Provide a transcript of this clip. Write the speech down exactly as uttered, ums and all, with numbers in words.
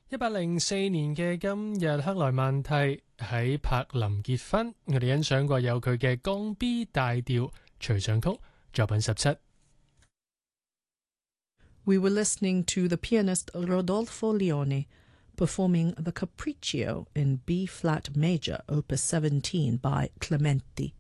一八零四年嘅今日，克萊曼蒂喺柏林結婚。我哋欣賞過有佢嘅降 B 大調隨想曲作品十七。 We were listening to the pianist Rodolfo Leone performing the Capriccio in B-flat major, opus seventeen by Clementi.